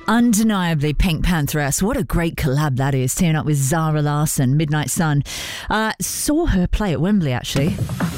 Undeniably Pink Pantheress. What a great collab that is, teaming up with Zara Larsson, Midnight Sun. Saw her play at Wembley, actually.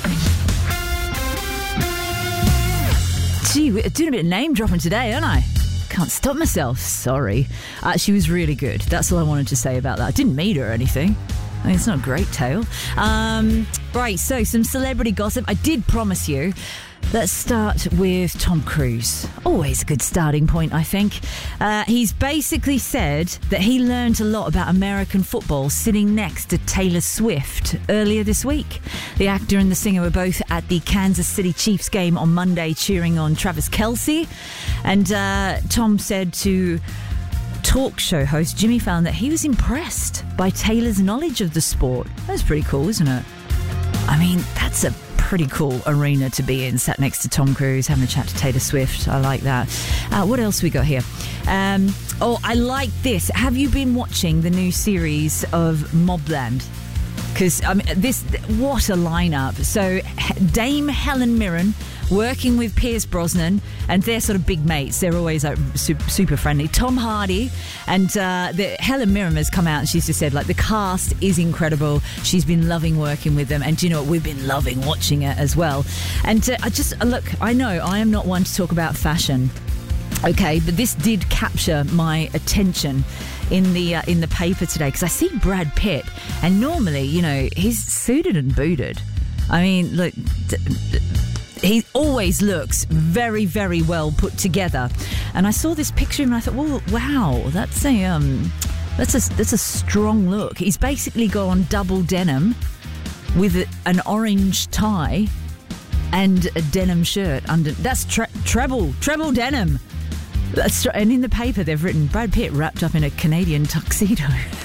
Gee, we're doing a bit of name dropping today, aren't I? Can't stop myself. Sorry. She was really good. That's all I wanted to say about that. I didn't meet her or anything. I mean, it's not a great tale. Right, so some celebrity gossip. I did promise you. Let's start with Tom Cruise. Always a good starting point, I think. He's basically said that he learned a lot about American football sitting next to Taylor Swift earlier this week. The actor and the singer were both at the Kansas City Chiefs game on Monday cheering on Travis Kelce. And Tom said to talk show host Jimmy Fallon that he was impressed by Taylor's knowledge of the sport. That's pretty cool, isn't it? I mean, that's a pretty cool arena to be in, sat next to Tom Cruise, having a chat to Taylor Swift. I like that. What else we got here? I like this. Have you been watching the new series of Mobland? Because what a lineup. So Dame Helen Mirren working with Pierce Brosnan, and they're sort of big mates. They're always like super friendly. Tom Hardy and Helen Mirren has come out and she's just said, like, the cast is incredible. She's been loving working with them, and do you know what? We've been loving watching it as well. And I know I am not one to talk about fashion, okay, but this did capture my attention in the paper today, because I see Brad Pitt, and normally, you know, he's suited and booted. I mean, look, he always looks very, very well put together. And I saw this picture and I thought, well, wow, that's a strong look. He's basically got on double denim with an orange tie and a denim shirt under. That's treble denim. And in the paper they've written Brad Pitt wrapped up in a Canadian tuxedo.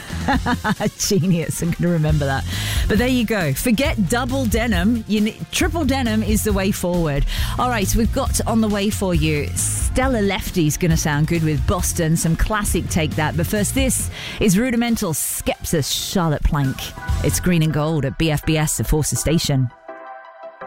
Genius. I'm going to remember that. But there you go. Forget double denim. Triple denim is the way forward. All right, so we've got on the way for you Stella Lefty's going to sound good with Boston. Some classic Take That. But first, this is Rudimental Skepsis, Charlotte Plank. It's Green and Gold at BFBS, the Forces Station.